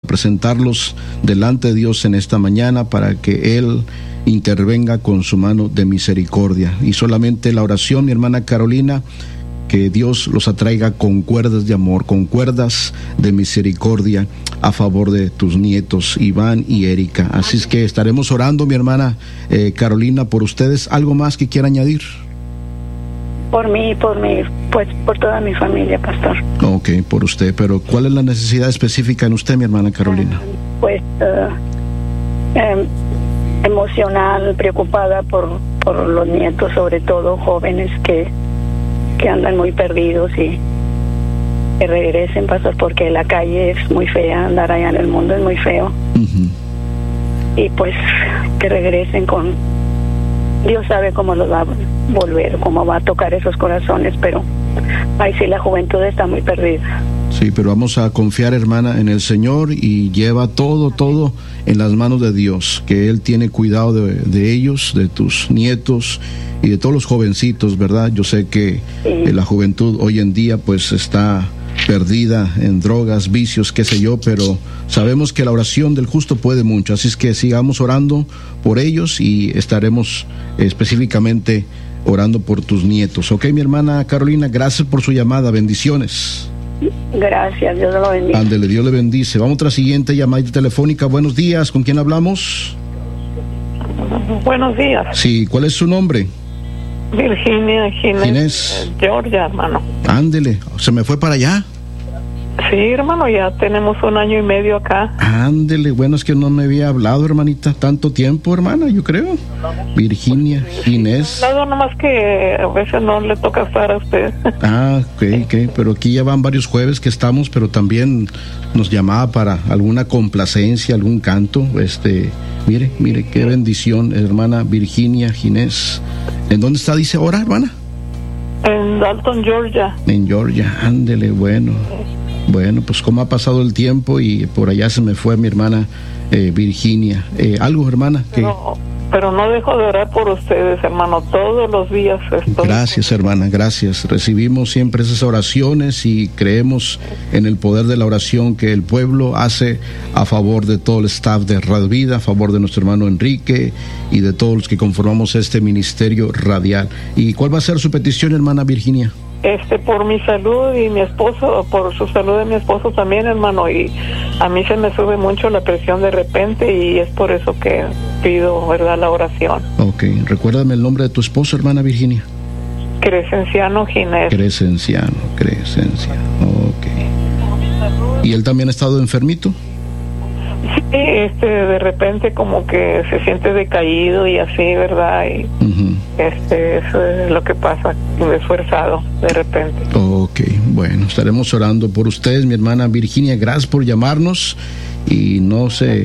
presentarlos delante de Dios en esta mañana para que Él intervenga con su mano de misericordia. Y solamente la oración, mi hermana Carolina, que Dios los atraiga con cuerdas de amor, con cuerdas de misericordia a favor de tus nietos Iván y Erika. Así es que estaremos orando, mi hermana Carolina, por ustedes. ¿Algo más que quiera añadir? Por mí, pues por toda mi familia, pastor. Ok, por usted, pero ¿cuál es la necesidad específica en usted, mi hermana Carolina? Pues emocional, preocupada por los nietos, sobre todo jóvenes que andan muy perdidos y que regresen, pastor, porque la calle es muy fea, andar allá en el mundo es muy feo. Y pues que regresen con... Dios sabe cómo los va a volver, cómo va a tocar esos corazones, pero ahí sí la juventud está muy perdida. Sí, pero vamos a confiar, hermana, en el Señor y lleva todo en las manos de Dios, que Él tiene cuidado de ellos, de tus nietos y de todos los jovencitos, ¿verdad? Yo sé que la juventud hoy en día pues está perdida en drogas, vicios, qué sé yo, pero sabemos que la oración del justo puede mucho, así es que sigamos orando por ellos y estaremos específicamente orando por tus nietos. Ok, mi hermana Carolina, gracias por su llamada, bendiciones. Gracias, Dios lo bendiga. Ándele, Dios le bendice. Vamos a otra siguiente llamada telefónica. Buenos días, ¿con quién hablamos? Buenos días. Sí, ¿cuál es su nombre? Virginia Ginés. Georgia, hermano. Ándele, ¿se me fue para allá? Sí, hermano, ya tenemos 1 año y medio acá. Ándele, bueno, es que no me había hablado, hermanita, tanto tiempo, hermana, yo creo. Virginia Ginés. Nada más que a veces no le toca estar a usted. Ah, ok, pero aquí ya van varios jueves que estamos, pero también nos llamaba para alguna complacencia, algún canto. Mire, qué bendición, hermana Virginia Ginés. ¿En dónde está, dice ahora, hermana? En Dalton, Georgia. En Georgia, ándele, bueno. Bueno, pues cómo ha pasado el tiempo y por allá se me fue mi hermana Virginia. ¿Algo, hermana? Pero no dejo de orar por ustedes, hermano, todos los días estoy... Gracias, hermana, gracias. Recibimos siempre esas oraciones y creemos en el poder de la oración que el pueblo hace a favor de todo el staff de Radio Vida, a favor de nuestro hermano Enrique y de todos los que conformamos este ministerio radial. ¿Y cuál va a ser su petición, hermana Virginia? Por mi salud y mi esposo, por su salud de mi esposo también, hermano, y a mí se me sube mucho la presión de repente y es por eso que pido, ¿verdad?, la oración. Ok, recuérdame el nombre de tu esposo, hermana Virginia. Crescenciano Ginés. Crescenciano, ok. ¿Y él también ha estado enfermito? Sí, de repente como que se siente decaído y así, ¿verdad? Y eso es lo que pasa, esforzado de repente. Ok, bueno, estaremos orando por ustedes, mi hermana Virginia. Gracias por llamarnos y no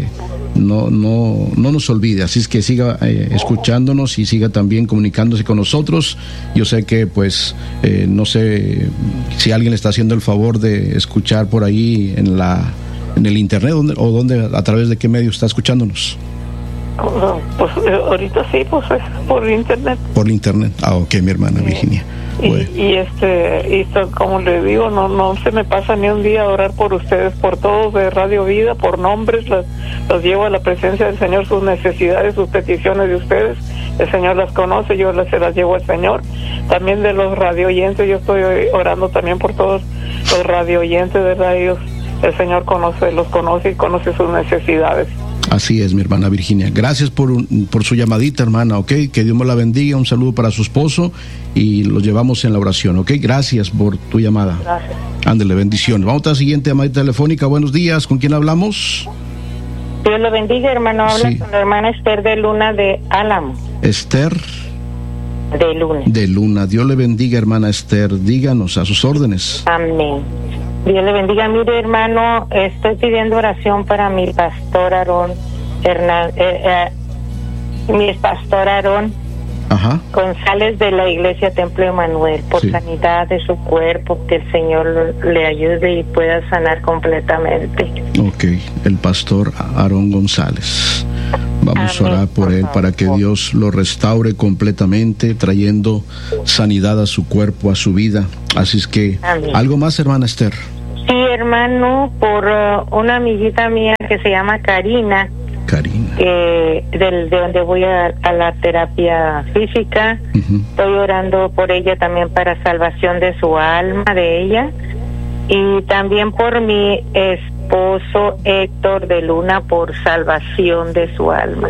nos olvide, así es que siga escuchándonos y siga también comunicándose con nosotros. Yo sé que pues no sé si alguien le está haciendo el favor de escuchar por ahí en el internet o a través de qué medio está escuchándonos. Pues ahorita sí, pues es por internet. Por internet. Ok, mi hermana Virginia. Bueno. Y como le digo, no se me pasa ni un día a orar por ustedes, por todos de Radio Vida, por nombres, los llevo a la presencia del Señor, sus necesidades, sus peticiones de ustedes. El Señor las conoce, yo se las llevo al Señor. También de los radio oyentes, yo estoy orando también por todos los radio oyentes de radios. El Señor los conoce y conoce sus necesidades. Así es, mi hermana Virginia. Gracias por su llamadita, hermana, ¿ok? Que Dios me la bendiga. Un saludo para su esposo y los llevamos en la oración, ¿ok? Gracias por tu llamada. Gracias. Ándele, bendiciones. Vamos a la siguiente llamada telefónica. Buenos días, ¿con quién hablamos? Dios lo bendiga, hermano. Habla con la hermana Esther de Luna de Álamo. Esther de Luna. De Luna. Dios le bendiga, hermana Esther. Díganos, a sus órdenes. Amén. Dios le bendiga. Mire, hermano, estoy pidiendo oración para mi pastor Aarón González de la Iglesia Templo Emanuel, por sanidad de su cuerpo, que el Señor le ayude y pueda sanar completamente. Ok, el pastor Aarón González. Vamos a orar por él para que Dios lo restaure completamente, trayendo sanidad a su cuerpo, a su vida. Así es que, ¿algo más, hermana Esther? Sí, hermano, por una amiguita mía que se llama Karina. De donde voy a la terapia física. Estoy orando por ella también para salvación de su alma, de ella, y también por mi esposo Héctor de Luna, por salvación de su alma.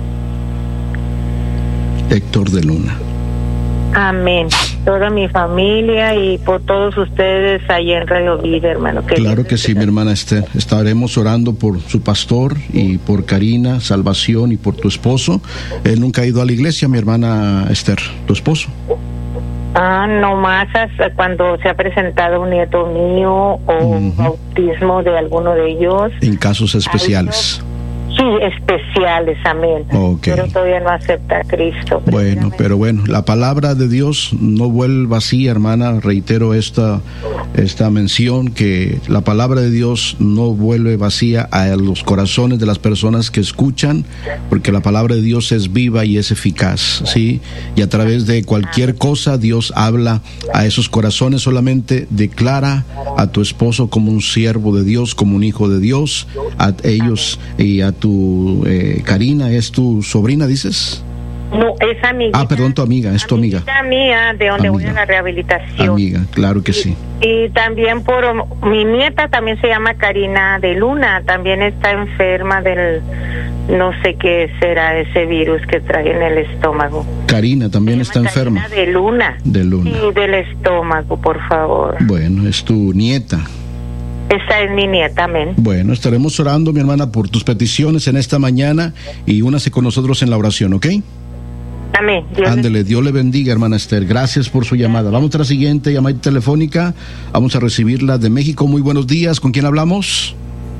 Héctor de Luna. Amén. Toda mi familia y por todos ustedes allá en Radio Vida, hermano. Claro que sí, mi hermana Esther. Estaremos orando por su pastor y por Karina, salvación, y por tu esposo. Él nunca ha ido a la iglesia, mi hermana Esther, tu esposo. No más hasta cuando se ha presentado un nieto mío o bautismo de alguno de ellos. En casos especiales. Sí, especiales, amén. Okay. Pero todavía no acepta a Cristo. Bueno, pero bueno, la palabra de Dios no vuelve vacía, hermana. Reitero esta mención, que la palabra de Dios no vuelve vacía a los corazones de las personas que escuchan, porque la palabra de Dios es viva y es eficaz, ¿sí? Y a través de cualquier cosa Dios habla a esos corazones. Solamente declara a tu esposo como un siervo de Dios, como un hijo de Dios, a ellos y a tu Karina. ¿Es tu sobrina, dices? No, es amiga. Perdón, tu amiga, es tu amiga. Mía, de donde voy a la rehabilitación. Amiga, claro que sí. Y también por mi nieta, también se llama Karina de Luna, también está enferma del, no sé qué será ese virus que trae en el estómago. Karina también está enferma. Karina de Luna. De Luna. Sí, del estómago, por favor. Bueno, es tu nieta. Esa es mi nieta, amén. Bueno, estaremos orando, mi hermana, por tus peticiones en esta mañana, y únase con nosotros en la oración, ¿ok? Amén. Ándele, Dios le bendiga, hermana Esther. Gracias por su llamada. Vamos a la siguiente llamada telefónica. Vamos a recibirla de México. Muy buenos días. ¿Con quién hablamos?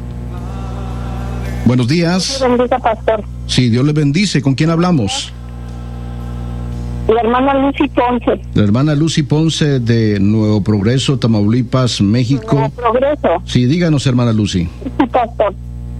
Buenos días. Dios bendiga, pastor. Sí, Dios le bendice. ¿Con quién hablamos? La hermana Lucy Ponce. La hermana Lucy Ponce de Nuevo Progreso, Tamaulipas, México. Nuevo Progreso. Sí, díganos, hermana Lucy. Sí, pastor.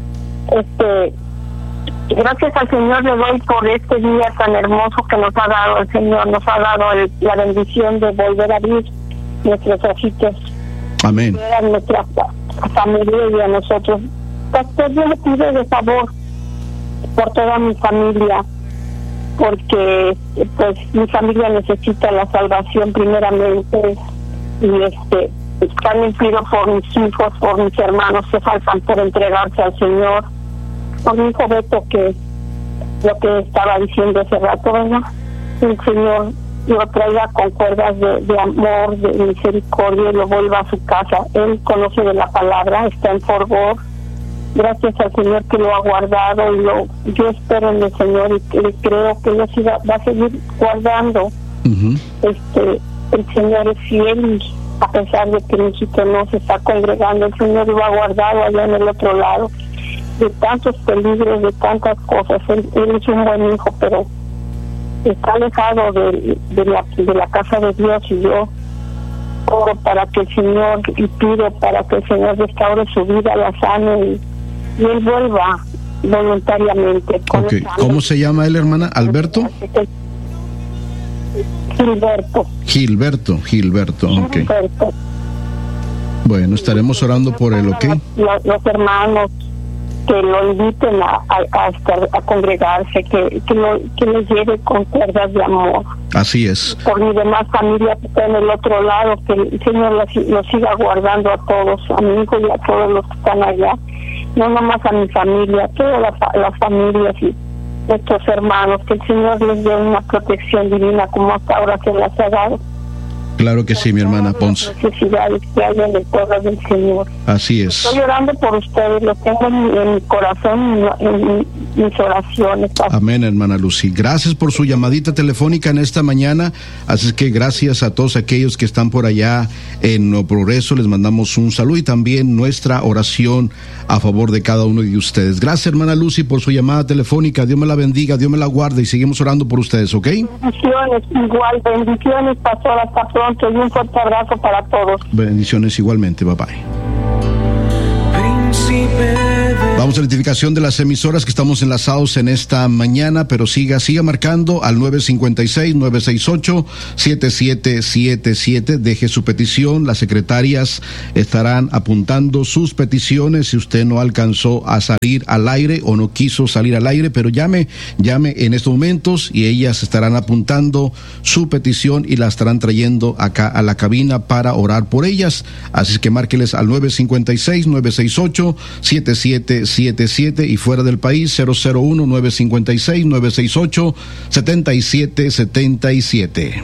Gracias al Señor le doy por este día tan hermoso que nos ha dado el Señor. Nos ha dado la bendición de volver a abrir nuestros ojitos. Amén. A nuestra familia y a nosotros. Pastor, yo le pido de favor por toda mi familia, porque pues mi familia necesita la salvación primeramente, y también pido por mis hijos, por mis hermanos que faltan por entregarse al Señor, por mi hijo Beto, que lo que estaba diciendo hace rato, ¿verdad? El Señor lo traiga con cuerdas de amor, de misericordia, y lo vuelva a su casa. Él conoce de la palabra, está en Fort Worth. Gracias al Señor que lo ha guardado, y yo espero en el Señor, y creo que Dios va a seguir guardando. El Señor es fiel, y a pesar de que mi hijito no se está congregando, el Señor lo ha guardado allá en el otro lado de tantos peligros, de tantas cosas. Él es un buen hijo, pero está alejado de la casa de Dios, y yo oro para que el Señor, y pido para que el Señor restaure su vida, la sane, y él vuelva voluntariamente. Okay. ¿Cómo se llama él, hermana? ¿Alberto? Gilberto, ok. Bueno, estaremos orando por él, ¿ok? Los hermanos que lo inviten a congregarse, que lo lleve con cuerdas de amor. Así es. Por mi demás familia que está en el otro lado, que el Señor lo siga guardando a todos, a mi hijo y a todos los que están allá. No nomás a mi familia, a todas las familias y nuestros hermanos, que el Señor les dé una protección divina como hasta ahora se las ha dado. Claro que sí, mi hermana Ponce. Las necesidades que hay en el pueblo del Señor. Así es. Estoy orando por ustedes, lo tengo en mi corazón, en mis oraciones. Amén, hermana Lucy. Gracias por su llamadita telefónica en esta mañana. Así que gracias a todos aquellos que están por allá en Nuevo Progreso. Les mandamos un saludo y también nuestra oración a favor de cada uno de ustedes. Gracias, hermana Lucy, por su llamada telefónica. Dios me la bendiga, Dios me la guarde, y seguimos orando por ustedes, ¿ok? Bendiciones, igual, bendiciones, pastor, hasta pronto, y un fuerte abrazo para todos. Bendiciones igualmente, bye bye. Vamos Vamos a la identificación de las emisoras que estamos enlazados en esta mañana, pero siga marcando al 956-968-7777. Deje su petición. Las secretarias estarán apuntando sus peticiones. Si usted no alcanzó a salir al aire o no quiso salir al aire, pero llame en estos momentos y ellas estarán apuntando su petición y la estarán trayendo acá a la cabina para orar por ellas. Así es que márqueles al 956-968-7777 y fuera del país 001-956-968-7777.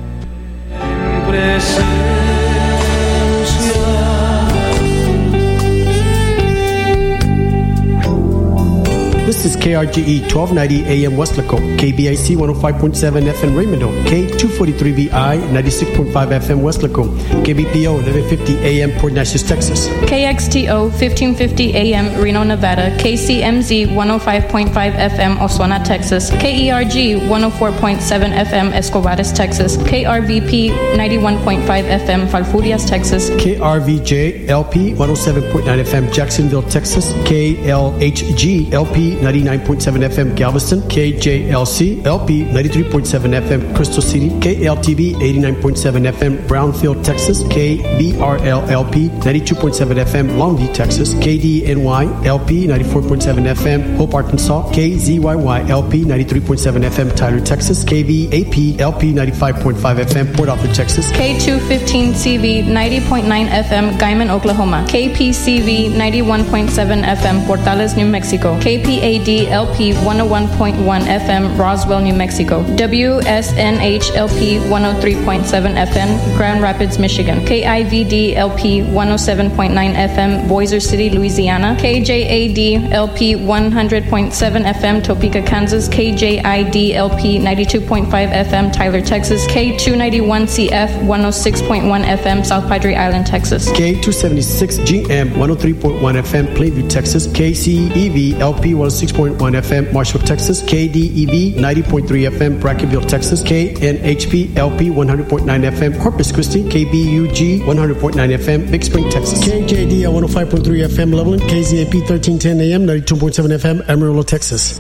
This is KRGE 1290 AM Westlaco, KBIC 105.7 FM Raymond, K243VI 96.5 FM Westlaco, KBPO 1150 AM Port Neches, Texas, KXTO 1550 AM Reno, Nevada, KCMZ 105.5 FM Osuna, Texas, KERG 104.7 FM Escobares, Texas, KRVP 91.5 FM Falfurrias, Texas, KRVJ LP 107.9 FM Jacksonville, Texas, KLHG LP 99.7 FM Galveston, KJLC LP 93.7 FM Crystal City, KLTV 89.7 FM Brownfield, Texas, KBRL LP 92.7 FM Longview, Texas, KDNY LP 94.7 FM Hope, Arkansas, KZYY LP 93.7 FM Tyler, Texas, KVAP LP 95.5 FM Port Arthur, Texas, K215CV 90.9 FM Guyman, Oklahoma, KPCV 91.7 FM Portales, New Mexico, KPAD LP 101.1 FM Roswell, New Mexico, WSNH LP 103.7 FM Grand Rapids, Michigan, KIVD LP 107.9 FM Bossier City, Louisiana, KJAD LP 100.7 FM Topeka, Kansas, KJID LP 92.5 FM Tyler, Texas, K291CF 106.1 FM South Padre Island, Texas, K276GM 103.1 FM Plainview, Texas, KCEV LP 106.1 FM Marshall, Texas, KDEV 90.3 FM Brackenville, Texas, KNHP LP 100.9 FM Corpus Christi, KBUG 100.9 FM Big Spring, Texas, KJD 105.3 FM Loveland, KZAP 1310 AM 92.7 FM Amarillo, Texas.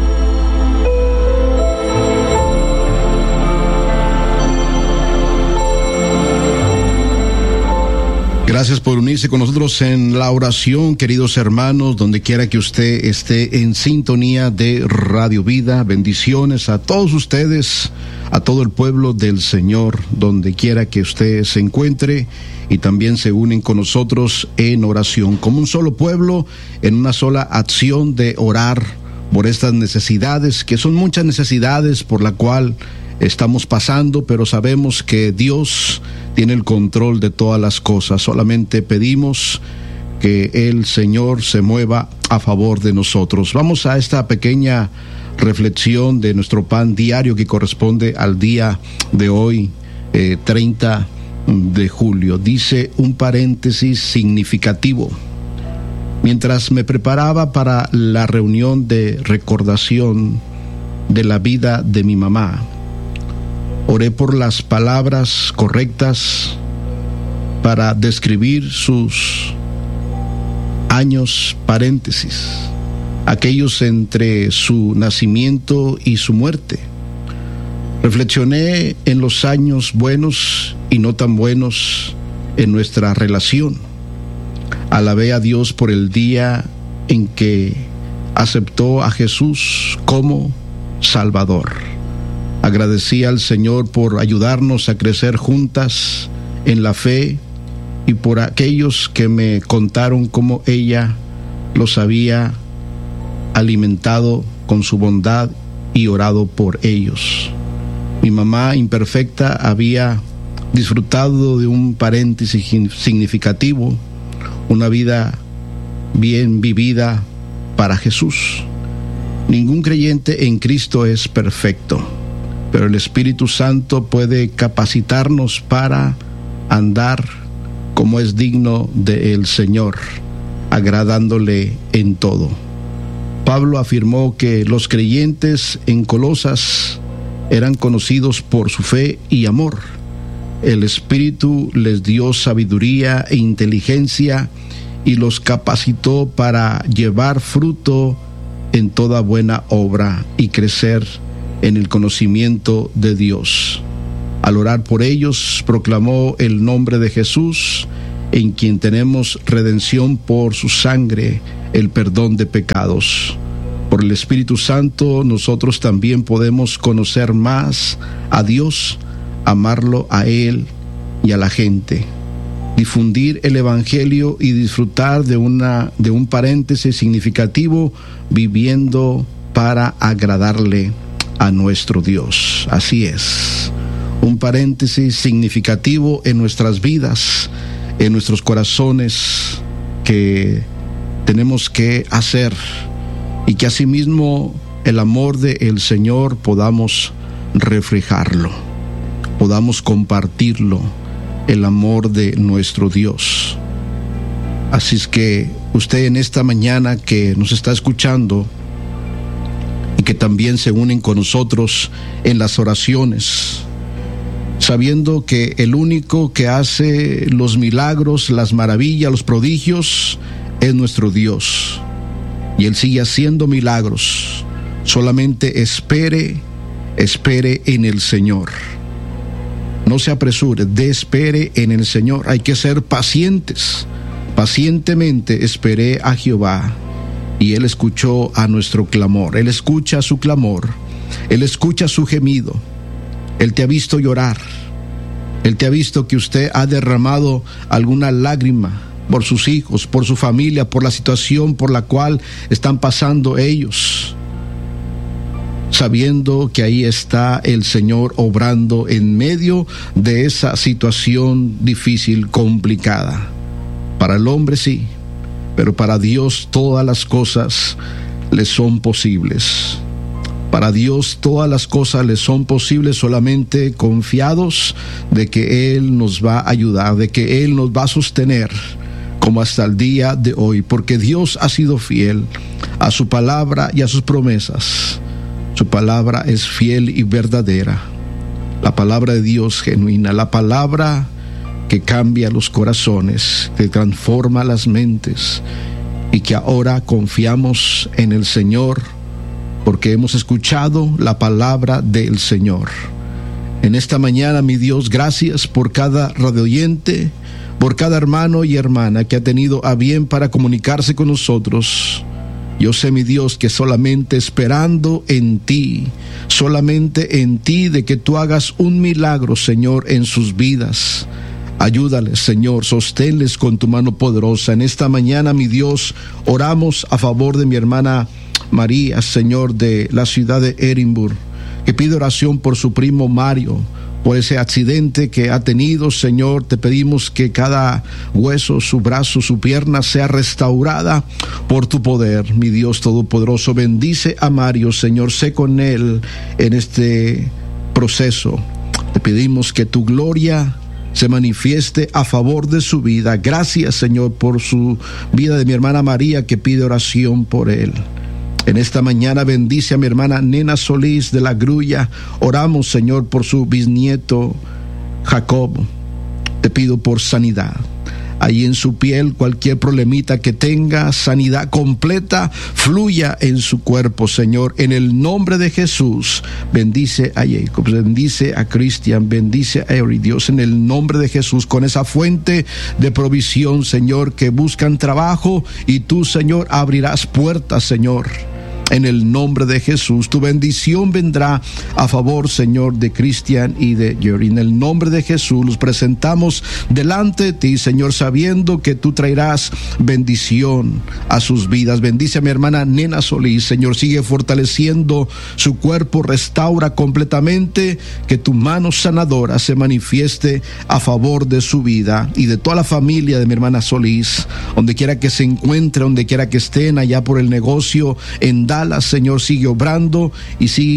Gracias por unirse con nosotros en la oración, queridos hermanos, donde quiera que usted esté en sintonía de Radio Vida. Bendiciones a todos ustedes, a todo el pueblo del Señor, donde quiera que usted se encuentre, y también se unen con nosotros en oración, como un solo pueblo, en una sola acción de orar por estas necesidades, que son muchas necesidades por la cual estamos pasando, pero sabemos que Dios tiene el control de todas las cosas. Solamente pedimos que el Señor se mueva a favor de nosotros. Vamos a esta pequeña reflexión de nuestro pan diario que corresponde al día de hoy, 30 de julio. Dice un paréntesis significativo. Mientras me preparaba para la reunión de recordación de la vida de mi mamá, oré por las palabras correctas para describir sus años paréntesis, aquellos entre su nacimiento y su muerte. Reflexioné en los años buenos y no tan buenos en nuestra relación. Alabé a Dios por el día en que aceptó a Jesús como Salvador. Agradecí al Señor por ayudarnos a crecer juntas en la fe y por aquellos que me contaron cómo ella los había alimentado con su bondad y orado por ellos. Mi mamá imperfecta había disfrutado de un paréntesis significativo, una vida bien vivida para Jesús. Ningún creyente en Cristo es perfecto, pero el Espíritu Santo puede capacitarnos para andar como es digno del Señor, agradándole en todo. Pablo afirmó que los creyentes en Colosas eran conocidos por su fe y amor. El Espíritu les dio sabiduría e inteligencia y los capacitó para llevar fruto en toda buena obra y crecer en el conocimiento de Dios. Al orar por ellos, proclamó el nombre de Jesús, en quien tenemos redención por su sangre, el perdón de pecados. Por el Espíritu Santo, nosotros también podemos conocer más a Dios, amarlo a Él y a la gente, difundir el Evangelio y disfrutar de un paréntesis significativo, viviendo para agradarle a nuestro Dios. Así es, un paréntesis significativo en nuestras vidas, en nuestros corazones, que tenemos que hacer, y que asimismo el amor del Señor podamos reflejarlo, podamos compartirlo, el amor de nuestro Dios. Así es que usted en esta mañana que nos está escuchando y que también se unen con nosotros en las oraciones, sabiendo que el único que hace los milagros, las maravillas, los prodigios es nuestro Dios, y Él sigue haciendo milagros. Solamente espere en el Señor. No se apresure, espere en el Señor. Hay que ser pacientes. Pacientemente esperé a Jehová, y Él escuchó a nuestro clamor. Él escucha su clamor, Él escucha su gemido. Él te ha visto llorar, Él te ha visto que usted ha derramado alguna lágrima por sus hijos, por su familia, por la situación por la cual están pasando ellos, sabiendo que ahí está el Señor obrando en medio de esa situación difícil, complicada. Para el hombre sí, pero para Dios todas las cosas le son posibles. Para Dios todas las cosas le son posibles, solamente confiados de que Él nos va a ayudar, de que Él nos va a sostener, como hasta el día de hoy, porque Dios ha sido fiel a su palabra y a sus promesas. Su palabra es fiel y verdadera, la palabra de Dios genuina, la palabra que cambia los corazones, que transforma las mentes, y que ahora confiamos en el Señor porque hemos escuchado la palabra del Señor. En esta mañana, mi Dios, gracias por cada radioyente, por cada hermano y hermana que ha tenido a bien para comunicarse con nosotros. Yo sé, mi Dios, que solamente esperando en ti, solamente en ti, de que tú hagas un milagro, Señor, en sus vidas. Ayúdales, Señor, sosténles con tu mano poderosa. En esta mañana, mi Dios, oramos a favor de mi hermana María, Señor, de la ciudad de Edimburgo, que pide oración por su primo Mario, por ese accidente que ha tenido. Señor, te pedimos que cada hueso, su brazo, su pierna sea restaurada por tu poder, mi Dios todopoderoso. Bendice a Mario, Señor, sé con él en este proceso. Te pedimos que tu gloria se manifieste a favor de su vida. Gracias, Señor, por su vida de mi hermana María, que pide oración por él. En esta mañana bendice a mi hermana Nena Solís de la Grulla. Oramos, Señor, por su bisnieto Jacobo. Te pido por sanidad. Ahí en su piel, cualquier problemita que tenga, sanidad completa fluya en su cuerpo, Señor, en el nombre de Jesús. Bendice a Jacob, bendice a Cristian, bendice a Eri, Dios, en el nombre de Jesús, con esa fuente de provisión, Señor, que buscan trabajo, y tú, Señor, abrirás puertas, Señor. En el nombre de Jesús, tu bendición vendrá a favor, Señor, de Cristian y de Jerry. En el nombre de Jesús los presentamos delante de ti, Señor, sabiendo que tú traerás bendición a sus vidas. Bendice a mi hermana Nena Solís, Señor, sigue fortaleciendo su cuerpo, restaura completamente, que tu mano sanadora se manifieste a favor de su vida y de toda la familia de mi hermana Solís, donde quiera que se encuentre, donde quiera que estén, allá por el negocio en Dallas, Señor, sigue obrando y sigue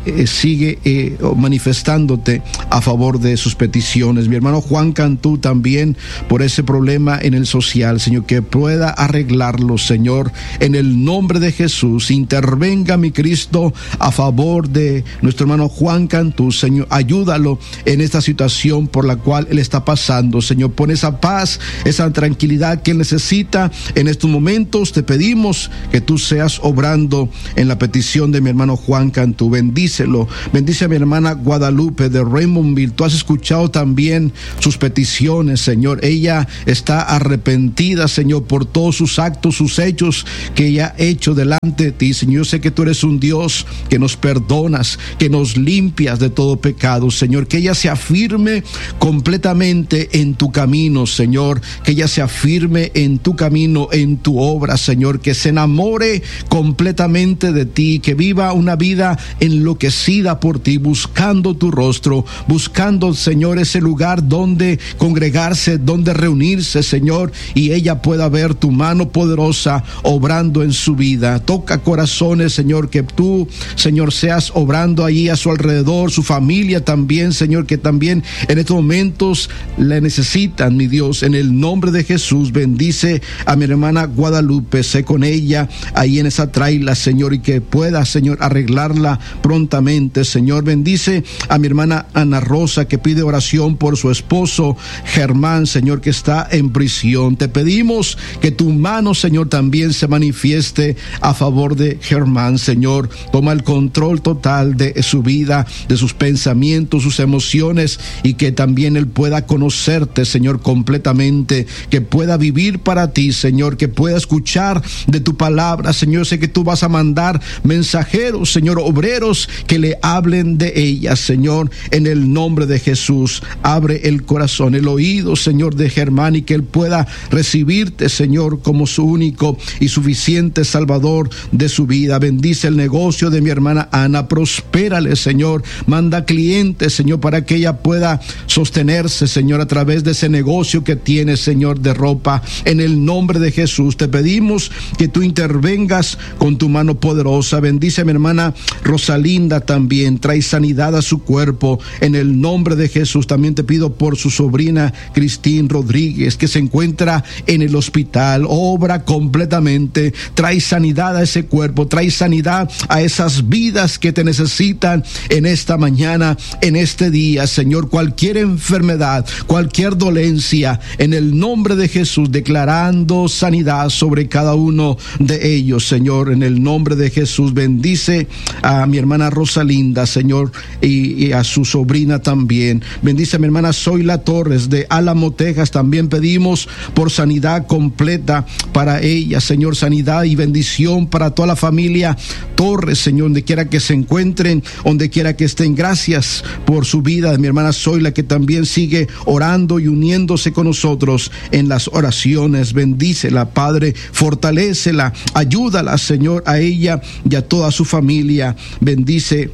sigue manifestándote a favor de sus peticiones. Mi hermano Juan Cantú también por ese problema en el social, Señor, que pueda arreglarlo, Señor, en el nombre de Jesús. Intervenga, mi Cristo, a favor de nuestro hermano Juan Cantú, Señor. Ayúdalo en esta situación por la cual él está pasando, Señor. Pon esa paz, esa tranquilidad que él necesita en estos momentos. Te pedimos que tú seas obrando en la petición de mi hermano Juan Cantú. Bendícelo. Bendice a mi hermana Guadalupe de Raymondville. Tú has escuchado también sus peticiones, Señor. Ella está arrepentida, Señor, por todos sus actos, sus hechos que ella ha hecho delante de ti, Señor. Yo sé que tú eres un Dios que nos perdonas, que nos limpias de todo pecado, Señor. Que ella se afirme completamente en tu camino, Señor. Que ella se afirme en tu camino, en tu obra, Señor. Que se enamore completamente de ti, que viva una vida enloquecida por ti, buscando tu rostro, buscando, Señor, ese lugar donde congregarse, donde reunirse, Señor, y ella pueda ver tu mano poderosa obrando en su vida. Toca corazones, Señor, que tú, Señor, seas obrando allí a su alrededor, su familia también, Señor, que también en estos momentos le necesitan, mi Dios. En el nombre de Jesús, bendice a mi hermana Guadalupe, sé con ella ahí en esa traila, Señor, y que pueda, Señor, arreglarla prontamente, Señor. Bendice a mi hermana Ana Rosa, que pide oración por su esposo Germán, Señor, que está en prisión. Te pedimos que tu mano, Señor, también se manifieste a favor de Germán, Señor. Toma el control total de su vida, de sus pensamientos, sus emociones, y que también él pueda conocerte, Señor, completamente, que pueda vivir para ti, Señor, que pueda escuchar de tu palabra, Señor. Sé que tú vas a mandar mensajeros, Señor, obreros que le hablen de ella, Señor, en el nombre de Jesús. Abre el corazón, el oído, Señor, de Germán, y que él pueda recibirte, Señor, como su único y suficiente Salvador de su vida. Bendice el negocio de mi hermana Ana, prospérale, Señor. Manda clientes, Señor, para que ella pueda sostenerse, Señor, a través de ese negocio que tiene, Señor, de ropa. En el nombre de Jesús te pedimos que tú intervengas con tu mano poderosa. Bendice a mi hermana Rosalinda también, trae sanidad a su cuerpo en el nombre de Jesús. También te pido por su sobrina Cristín Rodríguez, que se encuentra en el hospital. Obra completamente, trae sanidad a ese cuerpo, trae sanidad a esas vidas que te necesitan en esta mañana, en este día, Señor. Cualquier enfermedad, cualquier dolencia, en el nombre de Jesús, declarando sanidad sobre cada uno de ellos, Señor. En el nombre de Jesús, bendice a mi hermana Rosalinda, Señor, y a su sobrina también. Bendice a mi hermana Zoila Torres de Álamo, Texas. También pedimos por sanidad completa para ella, Señor. Sanidad y bendición para toda la familia Torres, Señor, donde quiera que se encuentren, donde quiera que estén. Gracias por su vida de mi hermana Zoila, que también sigue orando y uniéndose con nosotros en las oraciones. Bendícela, Padre, fortalécela, ayúdala, Señor, a ella y a toda su familia. Bendice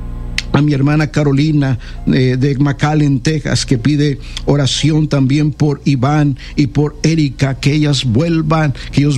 a mi hermana Carolina de McAllen, Texas, que pide oración también por Iván y por Erika, que ellos vuelvan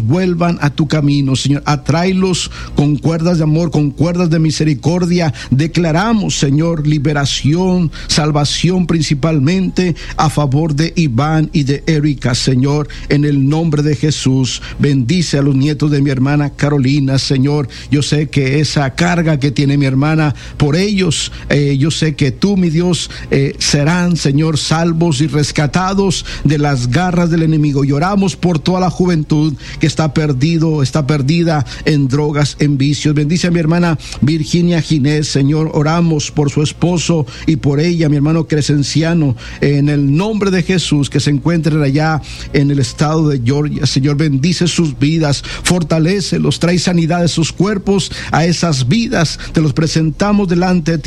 a tu camino, Señor. Atráelos con cuerdas de amor, con cuerdas de misericordia. Declaramos, Señor, liberación, salvación principalmente a favor de Iván y de Erika, Señor, en el nombre de Jesús. Bendice a los nietos de mi hermana Carolina, Señor. Yo sé que esa carga que tiene mi hermana por ellos, yo sé que tú, mi Dios, serán, Señor, salvos y rescatados de las garras del enemigo. Y oramos por toda la juventud que está perdida en drogas, en vicios. Bendice a mi hermana Virginia Ginés, Señor. Oramos por su esposo y por ella, mi hermano Crescenciano, en el nombre de Jesús, que se encuentren allá en el estado de Georgia. Señor, bendice sus vidas, fortalécelos, trae sanidad de sus cuerpos a esas vidas. Te los presentamos delante de ti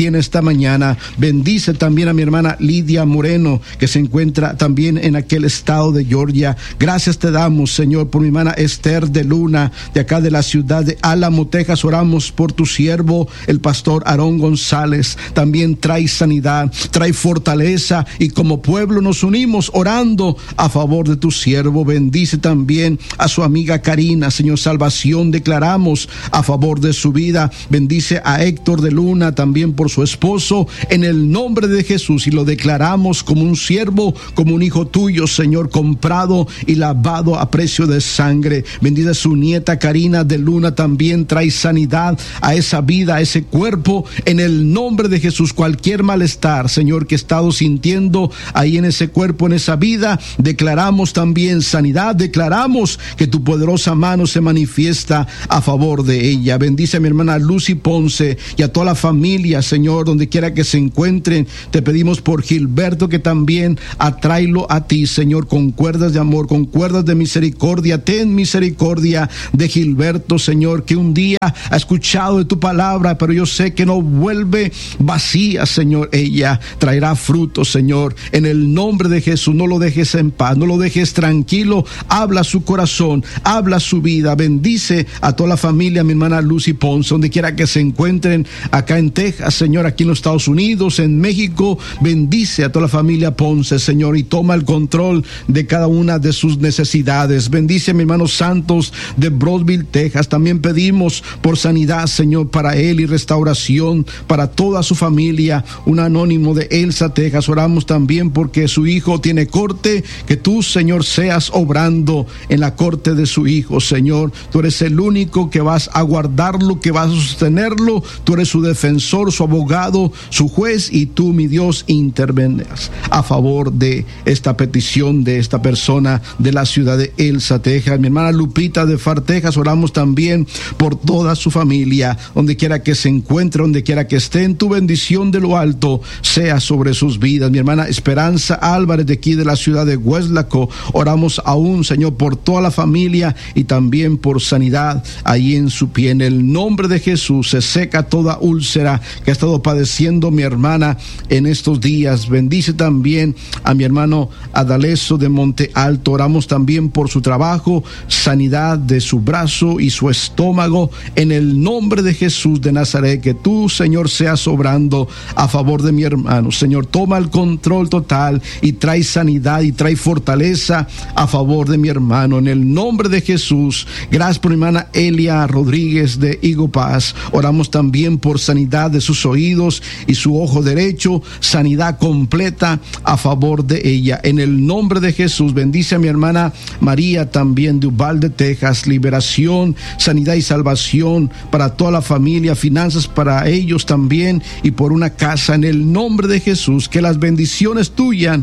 también esta mañana. Bendice también a mi hermana Lidia Moreno, que se encuentra también en aquel estado de Georgia. Gracias te damos, Señor, por mi hermana Esther de Luna, de acá de la ciudad de Álamo, Texas. Oramos por tu siervo, el pastor Aarón González. También trae sanidad, trae fortaleza, y como pueblo nos unimos orando a favor de tu siervo. Bendice también a su amiga Karina, Señor, salvación declaramos a favor de su vida. Bendice a Héctor de Luna también por su esposo, en el nombre de Jesús, y lo declaramos como un siervo, como un hijo tuyo, Señor, comprado y lavado a precio de sangre. Bendice a su nieta Karina de Luna, también trae sanidad a esa vida, a ese cuerpo, en el nombre de Jesús. Cualquier malestar, Señor, que he estado sintiendo ahí en ese cuerpo, en esa vida, declaramos también sanidad, declaramos que tu poderosa mano se manifiesta a favor de ella. Bendice a mi hermana Lucy Ponce y a toda la familia, Señor, donde quiera que se encuentren. Te pedimos por Gilberto, que también atráelo a ti, Señor, con cuerdas de amor, con cuerdas de misericordia. Ten misericordia de Gilberto, Señor, que un día ha escuchado de tu palabra, pero yo sé que no vuelve vacía, Señor. Ella traerá fruto, Señor, en el nombre de Jesús. No lo dejes en paz, no lo dejes tranquilo. Habla su corazón, habla su vida. Bendice a toda la familia, mi hermana Lucy Ponce, donde quiera que se encuentren, acá en Texas, Señor, aquí en los Estados Unidos, en México. Bendice a toda la familia Ponce, Señor, y toma el control de cada una de sus necesidades. Bendice a mi hermano Santos de Broadville, Texas. También pedimos por sanidad, Señor, para él, y restauración para toda su familia. Un anónimo de Elsa, Texas. Oramos también porque su hijo tiene corte, que tú, Señor, seas obrando en la corte de su hijo, Señor. Tú eres el único que vas a guardarlo, que vas a sostenerlo. Tú eres su defensor, su abogado, su juez, y tú, mi Dios, intervendrás a favor de esta petición de esta persona de la ciudad de Elsa, Texas. Mi hermana Lupita de Far, Texas. Oramos también por toda su familia, donde quiera que se encuentre, donde quiera que estén. Tu bendición de lo alto sea sobre sus vidas. Mi hermana Esperanza Álvarez, de aquí de la ciudad de Weslaco. Oramos aún, Señor, por toda la familia y también por sanidad ahí en su pie. En el nombre de Jesús se seca toda úlcera que ha estado padeciendo mi hermana en estos días. Bendice también a mi hermano Adaleso de Monte Alto. Oramos también por su trabajo, sanidad de su brazo y su estómago, en el nombre de Jesús de Nazaret. Que tú, Señor, seas obrando a favor de mi hermano. Señor, toma el control total y trae sanidad y trae fortaleza a favor de mi hermano, en el nombre de Jesús. Gracias por mi hermana Elia Rodríguez de Higo Paz. Oramos también por sanidad de sus oídos y su ojo derecho, sanidad completa a favor de ella, en el nombre de Jesús. Bendice a mi hermana María también de Uvalde, Texas. Liberación, sanidad y salvación para toda la familia, finanzas para ellos también, y por una casa, en el nombre de Jesús. Que las bendiciones tuyas,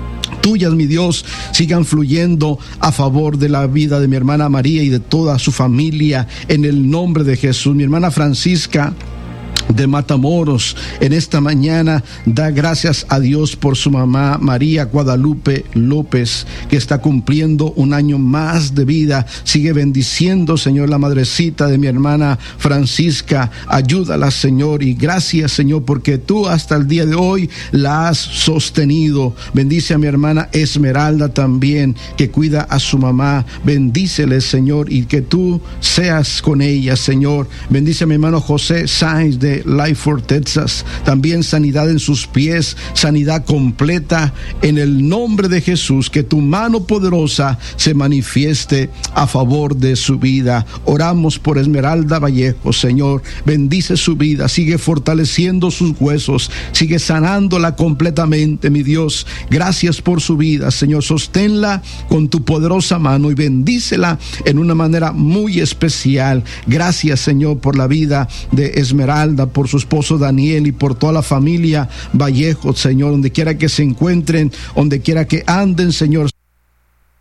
mi Dios, sigan fluyendo a favor de la vida de mi hermana María y de toda su familia, en el nombre de Jesús. Mi hermana Francisca de Matamoros, en esta mañana da gracias a Dios por su mamá María Guadalupe López, que está cumpliendo un año más de vida. Sigue bendiciendo, Señor, la madrecita de mi hermana Francisca. Ayúdala, Señor, y gracias, Señor, porque tú hasta el día de hoy la has sostenido. Bendice a mi hermana Esmeralda también, que cuida a su mamá. Bendícele, Señor, y que tú seas con ella, Señor. Bendice a mi hermano José Sáenz de Lyford, Texas. También sanidad en sus pies, sanidad completa en el nombre de Jesús. Que tu mano poderosa se manifieste a favor de su vida. Oramos por Esmeralda Vallejo, Señor. Bendice su vida, sigue fortaleciendo sus huesos, sigue sanándola completamente, mi Dios. Gracias por su vida, Señor. Sosténla con tu poderosa mano y bendícela en una manera muy especial. Gracias, Señor, por la vida de Esmeralda, por su esposo Daniel y por toda la familia Vallejo, Señor, donde quiera que se encuentren, donde quiera que anden, Señor.